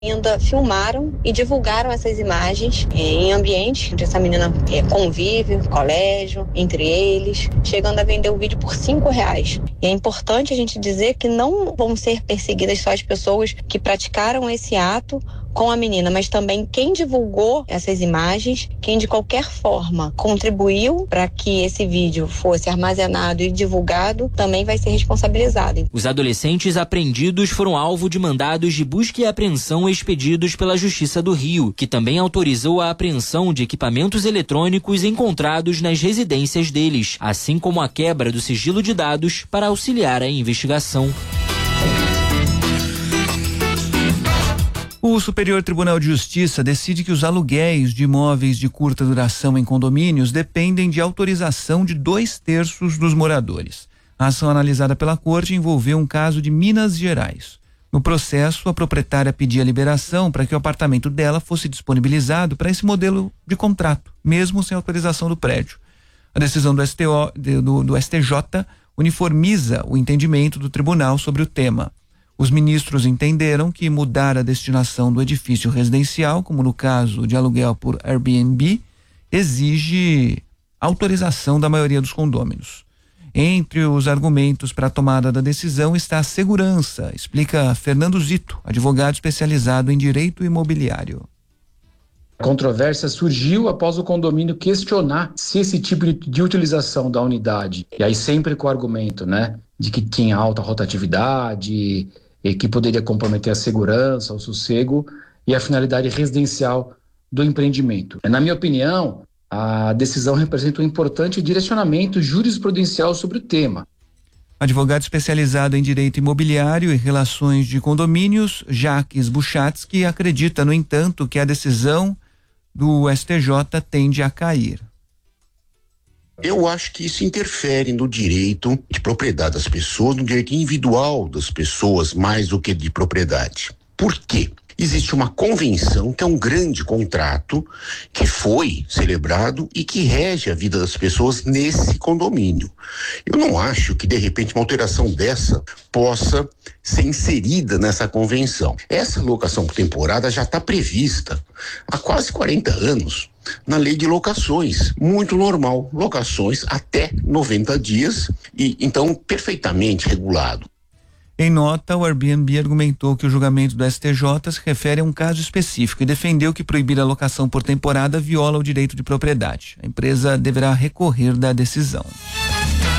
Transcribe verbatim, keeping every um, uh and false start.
ainda filmaram e divulgaram essas imagens em ambientes onde essa menina é, convive, colégio, entre eles, chegando a vender o vídeo por cinco reais. E é importante a gente dizer que não vão ser perseguidas só as pessoas que praticaram esse ato com a menina, mas também quem divulgou essas imagens, quem de qualquer forma contribuiu para que esse vídeo fosse armazenado e divulgado, também vai ser responsabilizado. Os adolescentes apreendidos foram alvo de mandados de busca e apreensão expedidos pela Justiça do Rio, que também autorizou a apreensão de equipamentos eletrônicos encontrados nas residências deles, assim como a quebra do sigilo de dados para auxiliar a investigação. O Superior Tribunal de Justiça decide que os aluguéis de imóveis de curta duração em condomínios dependem de autorização de dois terços dos moradores. A ação analisada pela Corte envolveu um caso de Minas Gerais. No processo, a proprietária pedia liberação para que o apartamento dela fosse disponibilizado para esse modelo de contrato, mesmo sem autorização do prédio. A decisão do, S T O, do, do S T J uniformiza o entendimento do tribunal sobre o tema. Os ministros entenderam que mudar a destinação do edifício residencial, como no caso de aluguel por Airbnb, exige autorização da maioria dos condôminos. Entre os argumentos para a tomada da decisão está a segurança, explica Fernando Zito, advogado especializado em direito imobiliário. A controvérsia surgiu após o condomínio questionar se esse tipo de utilização da unidade, e aí sempre com o argumento, né, de que tinha alta rotatividade e que poderia comprometer a segurança, o sossego e a finalidade residencial do empreendimento. Na minha opinião, a decisão representa um importante direcionamento jurisprudencial sobre o tema. Advogado especializado em direito imobiliário e relações de condomínios, Jacques Buchatsky, acredita, no entanto, que a decisão do S T J tende a cair. Eu acho que isso interfere no direito de propriedade das pessoas, no direito individual das pessoas, mais do que de propriedade. Por quê? Existe uma convenção, que é um grande contrato, que foi celebrado e que rege a vida das pessoas nesse condomínio. Eu não acho que, de repente, uma alteração dessa possa ser inserida nessa convenção. Essa locação por temporada já está prevista há quase quarenta anos na lei de locações, muito normal, locações até noventa dias e então perfeitamente regulado. Em nota, o Airbnb argumentou que o julgamento do S T J se refere a um caso específico e defendeu que proibir a locação por temporada viola o direito de propriedade. A empresa deverá recorrer da decisão.